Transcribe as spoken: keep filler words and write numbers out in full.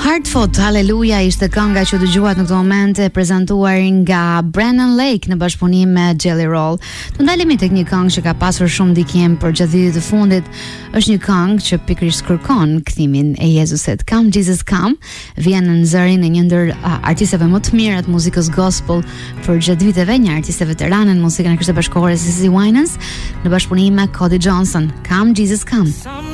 Heartfelt, Hallelujah ishte kënga që dëgjuat në këtë moment e prezantuar nga Brennan Lake në bashkëpunim me Jelly Roll. Të ndalemi tek një këngë që ka pasur shumë ndikim për gjatë vitit të fundit. Është një këngë që pikërisht kërkon kthimin e Jezusit. Come Jesus Come vjen në zërin e një ndër uh, artistëve më të mirë të muzikës gospel për gjatë viteve, një artiste veterane në muzikën e Krishtit Bashkëkohore si Cissy Winans në bashkëpunim me Cody Johnson. Come Jesus Come.